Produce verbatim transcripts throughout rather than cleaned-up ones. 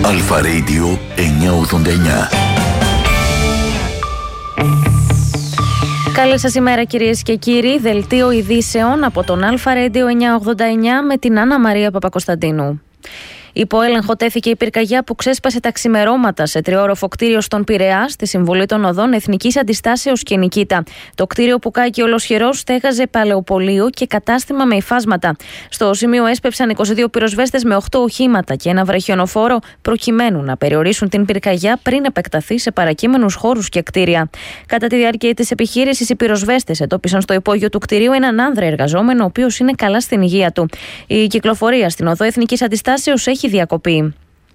Αλφα Radio εννιακόσια ογδόντα εννιά. Καλή σας ημέρα κυρίες και κύριοι. Δελτίο ειδήσεων από τον Αλφα Radio εννιακόσια ογδόντα εννιά με την Άννα Μαρία Παπακοσταντίνου. Υπό έλεγχο τέθηκε η πυρκαγιά που ξέσπασε τα ξημερώματα σε τριόροφο κτίριο στον Πειραιά, στη Συμβολή των Οδών Εθνικής Αντιστάσεως και Νικήτα. Το κτίριο που κάηκε ολοσχερός στέγαζε παλαιοπωλείο και κατάστημα με υφάσματα. Στο σημείο έσπευσαν είκοσι δύο πυροσβέστες με οκτώ οχήματα και ένα βραχιονοφόρο, προκειμένου να περιορίσουν την πυρκαγιά πριν επεκταθεί σε παρακείμενους χώρους και κτίρια. Κατά τη διάρκεια της επιχείρησης, οι πυροσβέστες εντόπισαν στο υπόγειο του κτιρίου έναν άνδρα εργαζόμενο, ο οποίος είναι καλά στην υγεία του. Η κυκλοφορία στην Οδό Εθνικής Αντιστάσεως έχει διακοπή.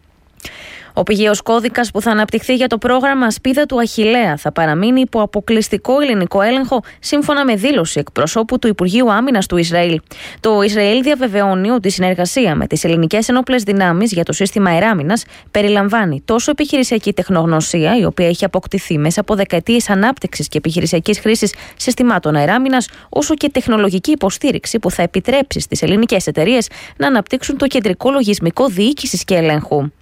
Ο πηγαίος κώδικας που θα αναπτυχθεί για το πρόγραμμα Σπίδα του Αχιλλέα θα παραμείνει υπό αποκλειστικό ελληνικό έλεγχο, σύμφωνα με δήλωση εκπροσώπου του Υπουργείου Άμυνας του Ισραήλ. Το Ισραήλ διαβεβαιώνει ότι η συνεργασία με τις ελληνικές ενόπλες δυνάμεις για το σύστημα αεράμυνας περιλαμβάνει τόσο επιχειρησιακή τεχνογνωσία, η οποία έχει αποκτηθεί μέσα από δεκαετίες ανάπτυξης και επιχειρησιακής χρήσης συστημάτων αεράμυνας, όσο και τεχνολογική υποστήριξη που θα επιτρέψει στις ελληνικές εταιρείες να αναπτύξουν το κεντρικό λογισμικό διοίκησης και ελέγχου.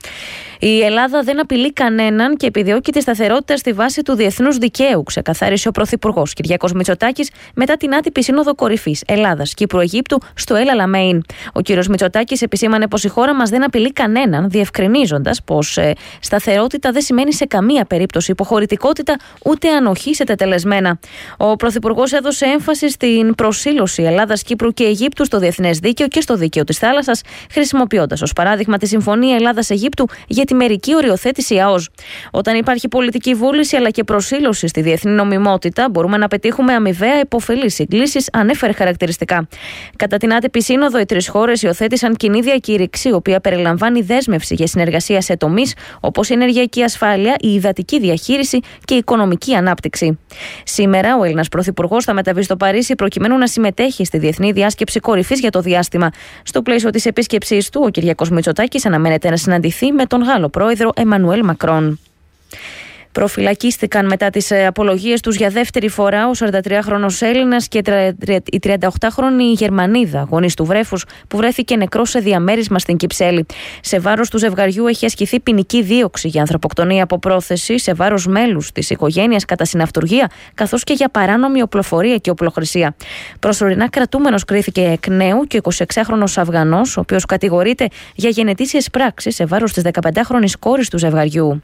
Η Ελλάδα δεν απειλεί κανέναν και επιδιώκει τη σταθερότητα στη βάση του διεθνούς δικαίου, ξεκαθάρισε ο Πρωθυπουργός Κυριάκος Μητσοτάκης μετά την άτυπη Σύνοδο Κορυφής Ελλάδας, Κύπρου, Αιγύπτου στο El Alamein. Ο κ. Μητσοτάκης επισήμανε πως η χώρα μας δεν απειλεί κανέναν, διευκρινίζοντας πως ε, σταθερότητα δεν σημαίνει σε καμία περίπτωση υποχωρητικότητα ούτε ανοχή σε τετελεσμένα. Ο Πρωθυπουργός έδωσε έμφαση στην προσήλωση Ελλάδας, Κύπρου και Αιγύπτου στο διεθνές δίκαιο και στο δίκαιο της θάλασσας, χρησιμοποιώντας ως παράδειγμα τη Συμφωνία Ελλάδα-Αιγύπτου για τη μερική οριοθέτηση ΑΟΣ. Όταν υπάρχει πολιτική βούληση αλλά και προσήλωση στη διεθνή νομιμότητα, μπορούμε να πετύχουμε αμοιβαία υποφελείς συγκλήσεις, ανέφερε χαρακτηριστικά. Κατά την άτυπη σύνοδο, οι τρεις χώρες υιοθέτησαν κοινή διακήρυξη, η οποία περιλαμβάνει δέσμευση για συνεργασία σε τομείς όπως η ενεργειακή ασφάλεια, η υδατική διαχείριση και η οικονομική ανάπτυξη. Σήμερα, ο Έλληνας Πρωθυπουργός θα μεταβεί στο Παρίσι προκειμένου να συμμετέχει στη Διεθνή Διάσκεψη Κορυφής για το διάστημα. Στο πλαίσιο της επίσκεψής του, ο Κυριάκος Μητσοτάκης αναμένεται να συναντηθεί με τον Γάλλο πρόεδρο Εμμανουέλ Μακρόν. Προφυλακίστηκαν μετά τις απολογίες τους για δεύτερη φορά ο σαραντατριάχρονος Έλληνας και η τριανταοκτάχρονη Γερμανίδα, γονής του βρέφους, που βρέθηκε νεκρός σε διαμέρισμα στην Κυψέλη. Σε βάρος του ζευγαριού έχει ασκηθεί ποινική δίωξη για ανθρωποκτονία από πρόθεση, σε βάρος μέλους της οικογένειας κατά συναυτουργία, καθώς και για παράνομη οπλοφορία και οπλοχρησία. Προσωρινά κρατούμενος κρίθηκε εκ νέου και ο εικοσιεξάχρονος Αφγανός, ο οποίος κατηγορείται για γενετήσιες πράξεις σε βάρος της δεκαπεντάχρονης κόρης του ζευγαριού.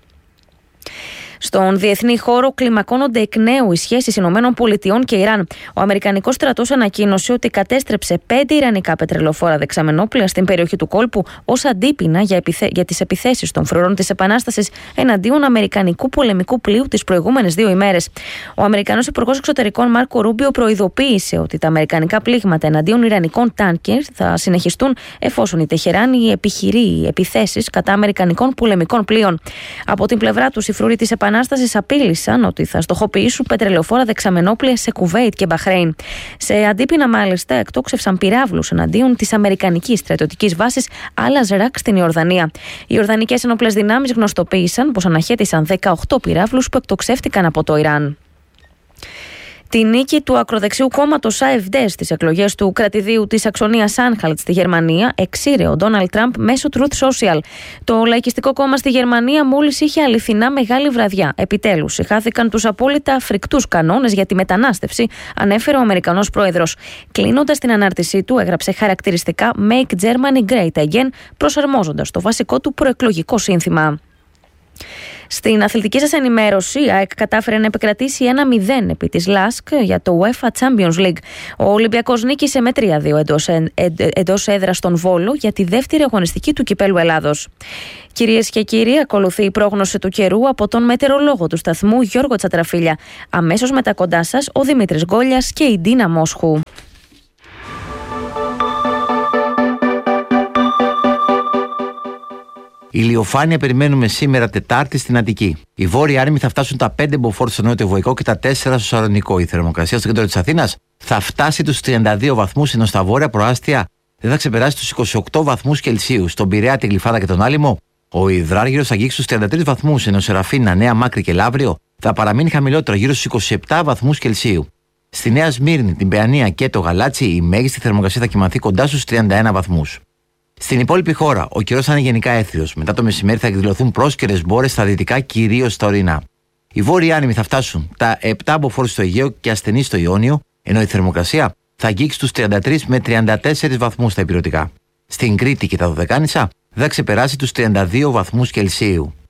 Στον διεθνή χώρο κλιμακώνονται εκ νέου οι σχέσεις Ηνωμένων Πολιτειών και Ιράν. Ο Αμερικανικός στρατός ανακοίνωσε ότι κατέστρεψε πέντε ιρανικά πετρελοφόρα δεξαμενόπλαια στην περιοχή του κόλπου ως αντίπεινα για, επιθε... για τις επιθέσεις των φρουρών της Επανάστασης εναντίον αμερικανικού πολεμικού πλοίου τις προηγούμενες δύο ημέρες. Ο Αμερικανός Υπουργός Εξωτερικών Μάρκο Ρούμπιο προειδοποίησε ότι τα αμερικανικά πλήγματα εναντίον ιρανικών τάνκερ θα συνεχιστούν εφόσον η Τεχεράνη επιχειρεί επιθέσεις κατά αμερικανικών πολεμικών πλοίων. Από την πλευρά του, οι φρουροί της Επανάστασης απείλησαν ότι θα στοχοποιήσουν πετρελαιοφόρα δεξαμενόπλαια σε Κουβέιτ και Μπαχρέιν. Σε αντίπεινα, μάλιστα, εκτόξευσαν πυράβλους εναντίον της αμερικανικής στρατιωτικής βάσης Al-Azraq στην Ιορδανία. Οι Ιορδανικές ενόπλες δυνάμεις γνωστοποίησαν πως αναχέτησαν δεκαοκτώ πυράβλους που εκτοξεύτηκαν από το Ιράν. Τη νίκη του ακροδεξιού κόμματος AfD στις εκλογές του κρατηδίου της Σαξονίας Άνχαλτ στη Γερμανία εξήρε ο Ντόναλντ Τραμπ μέσω Truth Social. Το λαϊκιστικό κόμμα στη Γερμανία μόλις είχε αληθινά μεγάλη βραδιά. Επιτέλους, συχάθηκαν τους απόλυτα φρικτούς κανόνες για τη μετανάστευση, ανέφερε ο Αμερικανός πρόεδρος. Κλείνοντας την ανάρτησή του, έγραψε χαρακτηριστικά Make Germany Great Again, προσαρμόζοντας το βασικό του προεκλογικό σύνθημα. Στην αθλητική σας ενημέρωση, η ΑΕΚ κατάφερε να επικρατήσει ένα μηδέν επί της ΛΑΣΚ για το UEFA Champions League. Ο Ολυμπιακός νίκησε με τρία δύο εντός, ε, ε, εντός έδρας στον Βόλο για τη δεύτερη αγωνιστική του Κυπέλλου Ελλάδος. Κυρίες και κύριοι, ακολουθεί η πρόγνωση του καιρού από τον μετεωρολόγο του σταθμού Γιώργο Τσατραφίλια. Αμέσως μετά κοντά σας ο Δημήτρης Γκόλιας και η Ντίνα Μόσχου. Ηλιοφάνεια περιμένουμε σήμερα Τετάρτη στην Αττική. Οι βόρειοι άρμοι θα φτάσουν τα πέντε μποφόρ στο νότιο Βοϊκό και τα τέσσερα στο Σαλονικό. Η θερμοκρασία στο κέντρο της Αθήνας θα φτάσει τους τριάντα δύο βαθμούς, ενώ στα βόρεια προάστια δεν θα ξεπεράσει τους είκοσι οκτώ βαθμούς Κελσίου. Στον Πειραιά, τη Γλυφάδα και τον Άλυμο, ο υδράργυρος θα αγγίξει στους τριάντα τρεις βαθμούς, ενώ Σεραφίνα, Νέα Μάκρη και Λαύριο θα παραμείνει χαμηλότερο, γύρω στους είκοσι επτά βαθμούς Κελσίου. Στη Νέα Σμύρνη, την Παιανία και το Γαλάτσι, η μέγιστη θερμοκρασία θα κυμανθεί κοντά στους τριάντα ένα βαθμούς. Στην υπόλοιπη χώρα, ο καιρός θα είναι γενικά έθριος. Μετά το μεσημέρι θα εκδηλωθούν πρόσκαιρες μπόρες στα δυτικά, κυρίως στα ορεινά. Οι βόρειοι άνεμοι θα φτάσουν τα επτά μποφόρ στο Αιγαίο και ασθενείς στο Ιόνιο, ενώ η θερμοκρασία θα αγγίξει τους τριάντα τρεις με τριάντα τέσσερις βαθμούς στα ηπειρωτικά. Στην Κρήτη και τα Δωδεκάνησα θα ξεπεράσει τους τριάντα δύο βαθμούς Κελσίου.